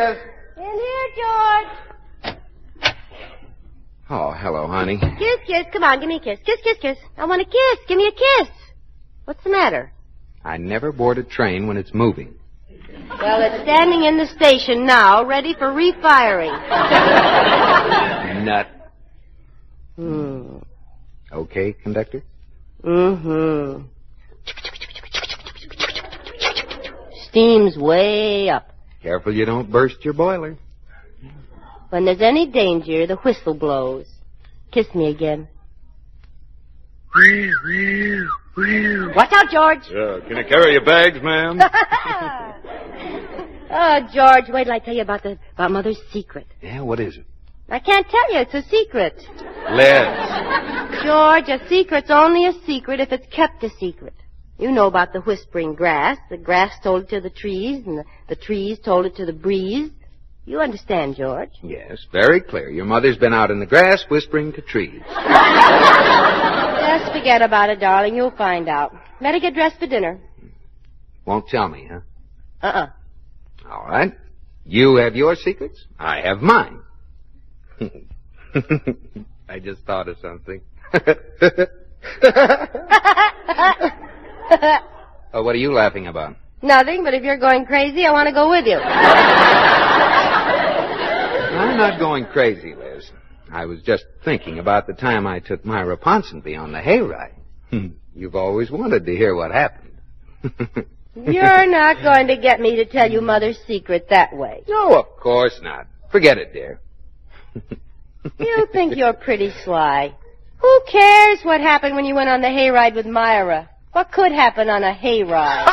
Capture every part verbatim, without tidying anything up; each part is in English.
In here, George. Oh, hello, honey. Kiss, kiss. Come on, give me a kiss. Kiss, kiss, kiss. I want a kiss. Give me a kiss. What's the matter? I never board a train when it's moving. Well, it's standing in the station now, ready for refiring. Nut. Hmm. Okay, conductor? Mm-hmm. Steam's way up. Careful you don't burst your boiler. When there's any danger, the whistle blows. Kiss me again. Watch out, George. Uh, can I carry your bags, ma'am? Oh, George, wait till I tell you about the about Mother's secret. Yeah, what is it? I can't tell you. It's a secret. Liz. George, a secret's only a secret if it's kept a secret. You know about the whispering grass. The grass told it to the trees, and the, the trees told it to the breeze. You understand, George? Yes, very clear. Your mother's been out in the grass whispering to trees. Just forget about it, darling. You'll find out. Better get dressed for dinner. Won't tell me, huh? Uh-uh. All right. You have your secrets. I have mine. I just thought of something. Oh, what are you laughing about? Nothing, but if you're going crazy, I want to go with you. I'm not going crazy, Liz. I was just thinking about the time I took Myra Ponsonby on the hayride. You've always wanted to hear what happened. You're not going to get me to tell you Mother's secret that way. No, of course not. Forget it, dear. You think you're pretty sly. Who cares what happened when you went on the hayride with Myra? What could happen on a hayride?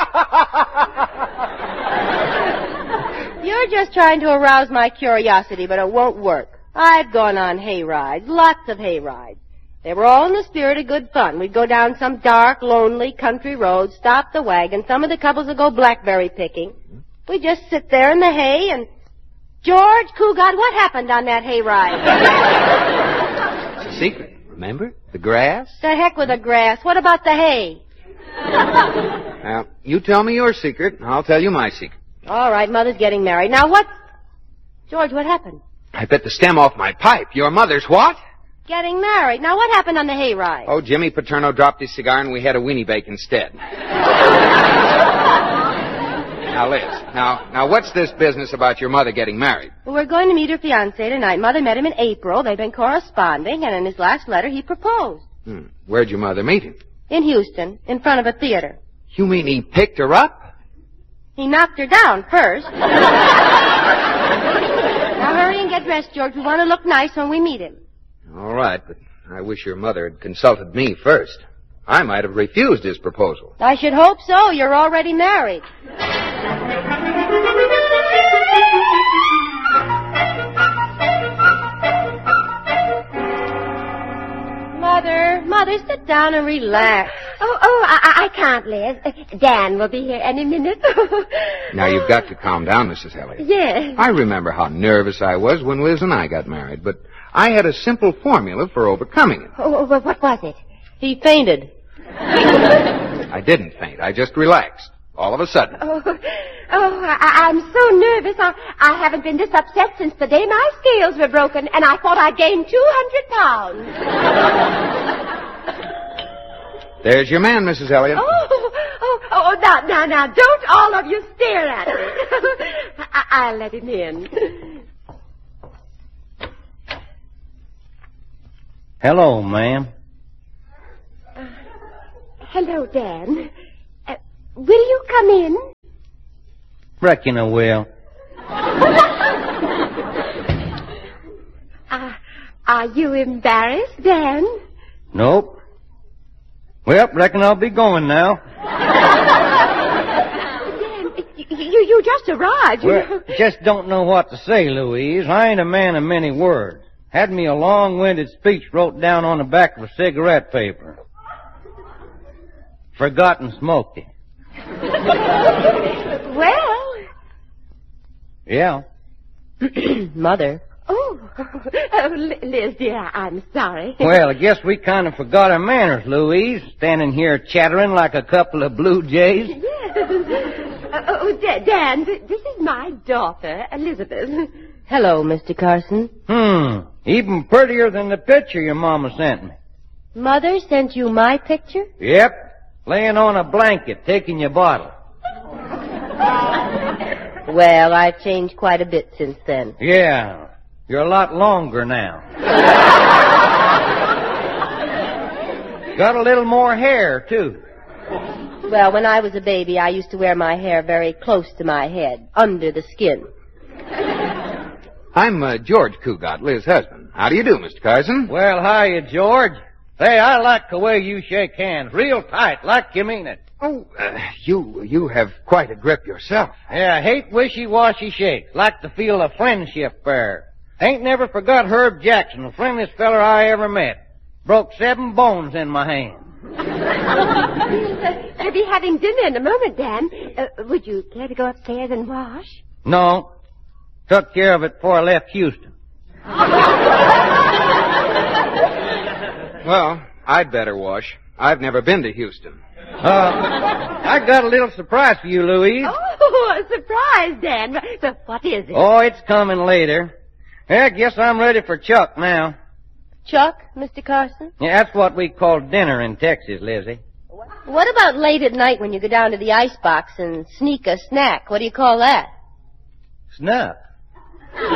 You're just trying to arouse my curiosity, but it won't work. I've gone on hayrides, lots of hayrides. They were all in the spirit of good fun. We'd go down some dark, lonely country road, stop the wagon. Some of the couples would go blackberry picking. We'd just sit there in the hay and... George, Cougat, what happened on that hayride? It's a secret, remember? The grass? The heck with the grass. What about the hay? Now, you tell me your secret, and I'll tell you my secret. All right, Mother's getting married. Now, what... George, what happened? I bit the stem off my pipe. Your mother's what? Getting married. Now, what happened on the hayride? Oh, Jimmy Paterno dropped his cigar, and we had a weenie bake instead. Now, Liz, now, now, what's this business about your mother getting married? Well, we're going to meet her fiancé tonight. Mother met him in April. They've been corresponding, and in his last letter, he proposed. Hmm. Where'd your mother meet him? In Houston, in front of a theater. You mean he picked her up? He knocked her down first. Now, hurry and get dressed, George. We want to look nice when we meet him. All right, but I wish your mother had consulted me first. I might have refused his proposal. I should hope so. You're already married. Mother, Mother, sit down and relax. Oh, oh, I, I can't, Liz. Dan will be here any minute. Now, you've got to calm down, Missus Elliott. Yes. I remember how nervous I was when Liz and I got married, but I had a simple formula for overcoming it. Oh, what was it? He fainted. I didn't faint. I just relaxed. All of a sudden. Oh, oh I, I'm so nervous. I, I haven't been this upset since the day my scales were broken, and I thought I gained two hundred pounds. There's your man, Missus Elliott. Oh, oh, oh, now, now, now, don't all of you stare at me. I, I'll let him in. Hello, ma'am. Uh, hello, Dan. Uh, will you come in? Reckon I will. uh, are you embarrassed, Dan? Nope. Well, reckon I'll be going now. Dan, you, you just arrived. You Well, know. just don't know what to say, Louise. I ain't a man of many words. Had me a long-winded speech wrote down on the back of a cigarette paper. Forgot and smoked it. Well. Yeah. Mother. Oh, oh, Liz, dear, I'm sorry. Well, I guess we kind of forgot our manners, Louise, standing here chattering like a couple of blue jays. Yes. Uh, oh, Da- Dan, th- this is my daughter, Elizabeth. Hello, Mister Carson. Hmm. Even prettier than the picture your mama sent me. Mother sent you my picture? Yep. Laying on a blanket, taking your bottle. Well, I've changed quite a bit since then. Yeah. You're a lot longer now. Got a little more hair, too. Well, when I was a baby, I used to wear my hair very close to my head, under the skin. I'm uh, George Cugat, Liz's husband. How do you do, Mister Carson? Well, hiya, George. Say, I like the way you shake hands. Real tight, like you mean it. Oh, uh, you you have quite a grip yourself. Yeah, I hate wishy-washy shakes. Like to feel a friendship there. Ain't never forgot Herb Jackson, the friendliest feller I ever met. Broke seven bones in my hand. We'll be having dinner in a moment, Dan. Uh, would you care to go upstairs and wash? No. Took care of it before I left Houston. Well, I'd better wash. I've never been to Houston. Uh, I got a little surprise for you, Louise. Oh, a surprise, Dan. So what is it? Oh, it's coming later. Yeah, I guess I'm ready for Chuck now. Chuck, Mister Carson? Yeah, that's what we call dinner in Texas, Lizzie. What about late at night when you go down to the icebox and sneak a snack? What do you call that? Snuff.